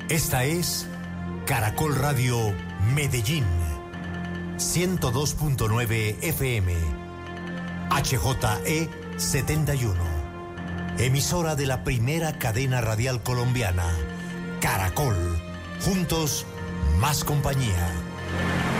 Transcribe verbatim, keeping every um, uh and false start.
Esta es Caracol Radio Medellín, ciento dos punto nueve F M, H J E setenta y uno, emisora de la primera cadena radial colombiana, Caracol, juntos, más compañía.